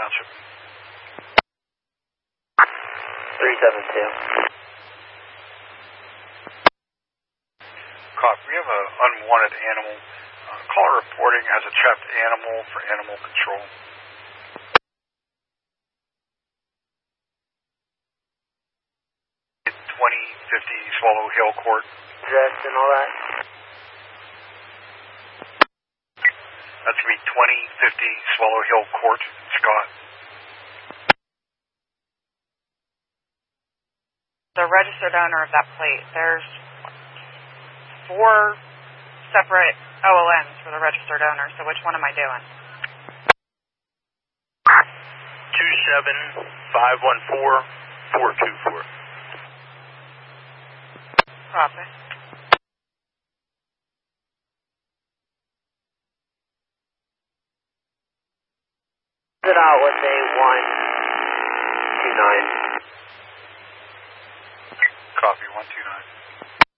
Township. 372. Copy. We have an unwanted animal. Caller reporting as a trapped animal for animal control. Swallow Hill Court. Dressed and all that? That's me, 2050 Swallow Hill Court, Scott. The registered owner of that plate, there's 4 separate OLNs for the registered owner, so which one am I doing? 27514-424. Copy. It out with a 129. Copy, 129.